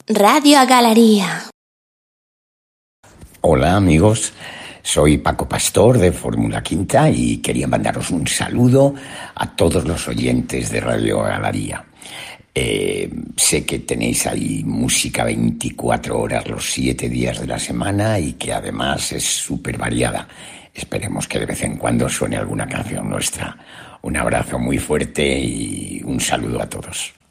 Radio a Galería. Hola amigos, soy Paco Pastor de Fórmula Quinta y quería mandaros un saludo a todos los oyentes de Radio Galería. Sé que tenéis ahí música 24 horas los 7 días de la semana y que además es súper variada. Esperemos que de vez en cuando suene alguna canción nuestra. Un abrazo muy fuerte y un saludo a todos.